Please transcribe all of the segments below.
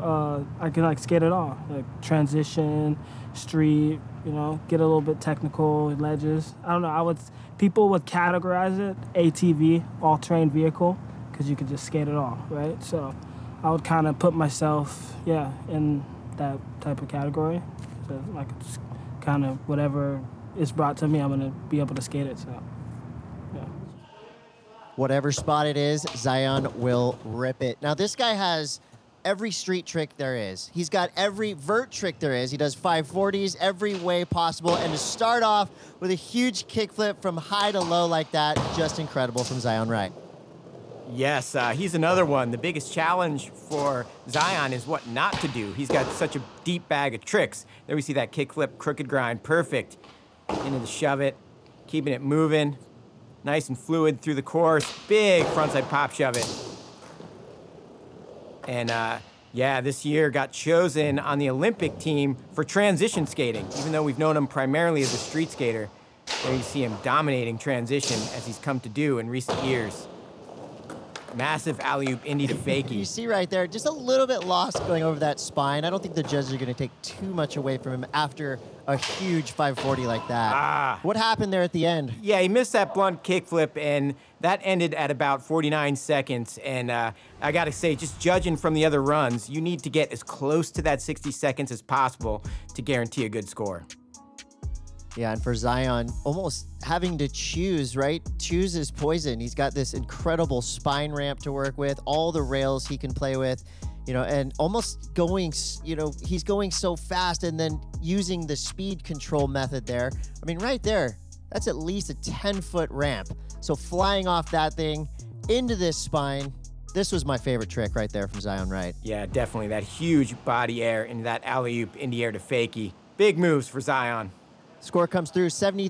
I can like skate it all, like transition, street, get a little bit technical, ledges. I don't know, people would categorize it ATV, all-terrain vehicle, because you could just skate it all, right? So I would kind of put myself, in that type of category. So like it's kind of whatever is brought to me, I'm gonna be able to skate it, so, yeah. Whatever spot it is, Zion will rip it. Now, this guy has every street trick there is. He's got every vert trick there is. He does 540s every way possible. And to start off with a huge kickflip from high to low like that, just incredible from Zion Wright. Yes, he's another one. The biggest challenge for Zion is what not to do. He's got such a deep bag of tricks. There we see that kickflip, crooked grind, perfect. Into the shove it, keeping it moving. Nice and fluid through the course. Big frontside pop shove it. And this year got chosen on the Olympic team for transition skating, even though we've known him primarily as a street skater. There you see him dominating transition as he's come to do in recent years. Massive alley-oop Indy to fakie. You see right there, just a little bit lost going over that spine. I don't think the judges are going to take too much away from him after a huge 540 like that. What happened there at the end? Yeah, he missed that blunt kickflip, and that ended at about 49 seconds. And I got to say, just judging from the other runs, you need to get as close to that 60 seconds as possible to guarantee a good score. Yeah, and for Zion, almost having to choose, right? Choose his poison. He's got this incredible spine ramp to work with, all the rails he can play with, and almost going, he's going so fast and then using the speed control method there. I mean, right there, that's at least a 10-foot ramp. So flying off that thing into this spine, this was my favorite trick right there from Zion Wright. Yeah, definitely. That huge body air into that alley-oop Indy air to fakie. Big moves for Zion. Score comes through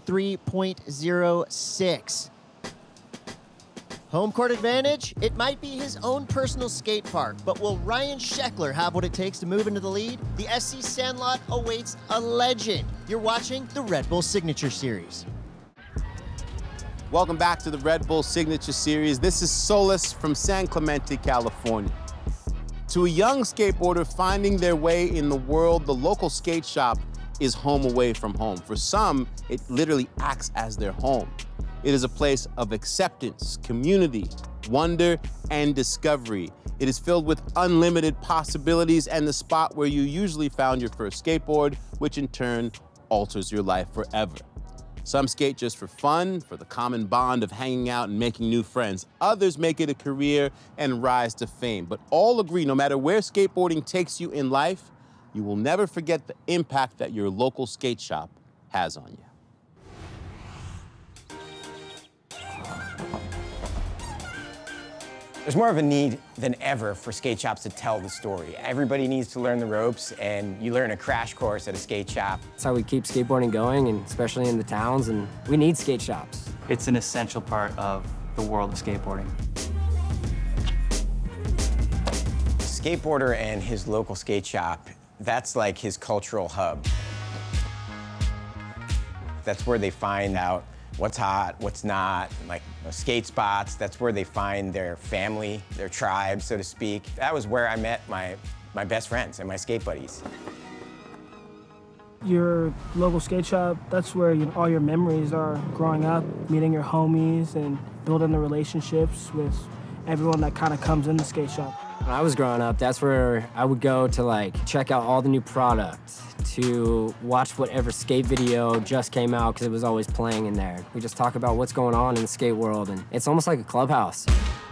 73.06. Home court advantage? It might be his own personal skate park, but will Ryan Sheckler have what it takes to move into the lead? The SC Sandlot awaits a legend. You're watching the Red Bull Signature Series. Welcome back to the Red Bull Signature Series. This is Solis from San Clemente, California. To a young skateboarder finding their way in the world, the local skate shop is home away from home. For some, it literally acts as their home. It is a place of acceptance, community, wonder, and discovery. It is filled with unlimited possibilities and the spot where you usually found your first skateboard, which in turn alters your life forever. Some skate just for fun, for the common bond of hanging out and making new friends. Others make it a career and rise to fame. But all agree, no matter where skateboarding takes you in life, you will never forget the impact that your local skate shop has on you. There's more of a need than ever for skate shops to tell the story. Everybody needs to learn the ropes, and you learn a crash course at a skate shop. That's how we keep skateboarding going, and especially in the towns, and we need skate shops. It's an essential part of the world of skateboarding. The skateboarder and his local skate shop, that's like his cultural hub. That's where they find out what's hot, what's not, like skate spots. That's where they find their family, their tribe, so to speak. That was where I met my best friends and my skate buddies. Your local skate shop, that's where all your memories are growing up, meeting your homies and building the relationships with everyone that kind of comes in the skate shop. When I was growing up, that's where I would go to check out all the new products, to watch whatever skate video just came out because it was always playing in there. We just talk about what's going on in the skate world, and it's almost like a clubhouse.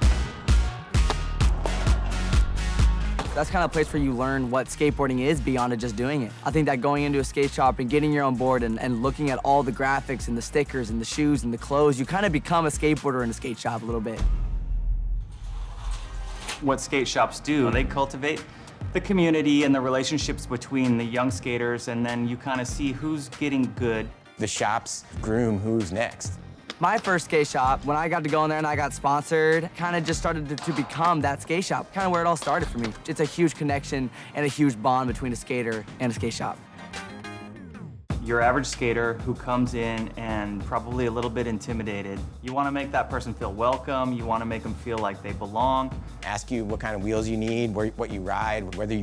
That's kind of a place where you learn what skateboarding is beyond just doing it. I think that going into a skate shop and getting your own board and looking at all the graphics and the stickers and the shoes and the clothes, you kind of become a skateboarder in a skate shop a little bit. What skate shops do, they cultivate the community and the relationships between the young skaters, and then you kind of see who's getting good. The shops groom who's next. My first skate shop, when I got to go in there and I got sponsored, kind of just started to become that skate shop, kind of where it all started for me. It's a huge connection and a huge bond between a skater and a skate shop. Your average skater who comes in and probably a little bit intimidated, you want to make that person feel welcome, you want to make them feel like they belong. Ask you what kind of wheels you need, what you ride, whether you